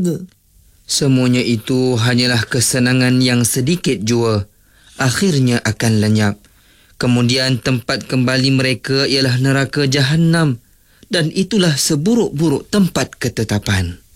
syurga. Semuanya itu hanyalah kesenangan yang sedikit jua. Akhirnya akan lenyap. Kemudian tempat kembali mereka ialah neraka Jahannam. Dan itulah seburuk-buruk tempat ketetapan.